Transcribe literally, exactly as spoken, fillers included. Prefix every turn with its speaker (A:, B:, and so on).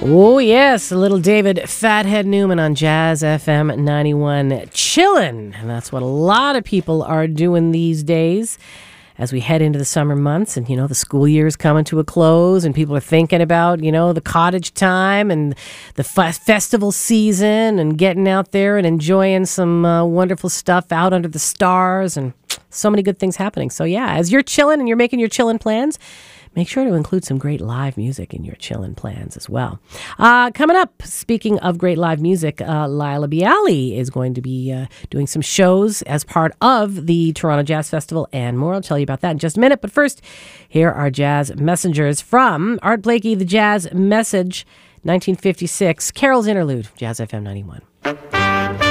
A: Oh, yes, a little David Fathead Newman on Jazz F M ninety-one. Chillin', and that's what a lot of people are doing these days as we head into the summer months. And, you know, the school year is coming to a close, and people are thinking about, you know, the cottage time and the f- festival season and getting out there and enjoying some uh, wonderful stuff out under the stars, and so many good things happening. So, yeah, as you're chilling and you're making your chillin' plans, make sure to include some great live music in your chillin' plans as well. Uh, coming up, speaking of great live music, uh, Laila Bialy is going to be uh, doing some shows as part of the Toronto Jazz Festival and more. I'll tell you about that in just a minute. But first, here are Jazz Messengers from Art Blakey, The Jazz Message, nineteen fifty-six, Carol's Interlude, Jazz F M ninety-one.